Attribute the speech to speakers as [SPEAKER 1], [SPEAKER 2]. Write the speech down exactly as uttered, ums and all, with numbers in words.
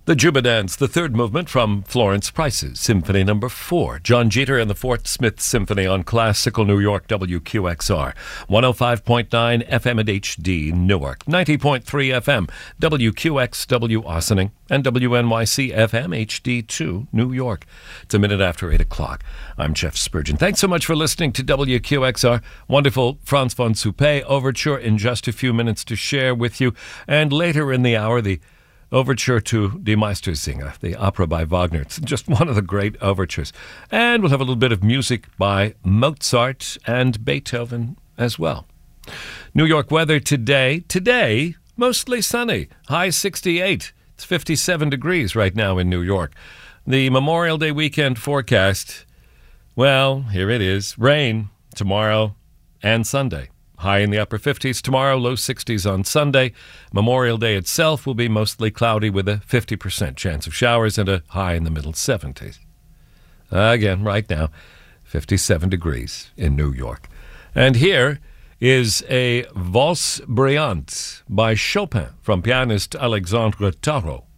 [SPEAKER 1] The Juba Dance, the third movement from Florence Price's Symphony Number Four. John Jeter and the Fort Smith Symphony on Classical New York W Q X R. one oh five point nine F M at H D Newark. ninety point three F M W Q X W Ossining. And W N Y C F M H D two New York. It's a minute after eight o'clock. I'm Jeff Spurgeon. Thanks so much for listening to W Q X R. Wonderful Franz von Suppé overture in just a few minutes to share with you. And later in the hour, the overture to Die Meistersinger, the opera by Wagner. It's just one of the great overtures. And we'll have a little bit of music by Mozart and Beethoven as well. New York weather today. Today, mostly sunny. High sixty-eight. It's fifty-seven degrees right now in New York. The Memorial Day weekend forecast, well, here it is. Rain tomorrow and Sunday. High in the upper fifties tomorrow, low sixties on Sunday. Memorial Day itself will be mostly cloudy with a fifty percent chance of showers and a high in the middle seventies. Again, right now, fifty-seven degrees in New York. And here is a Valse Brillante by Chopin from pianist Alexandre Tarot.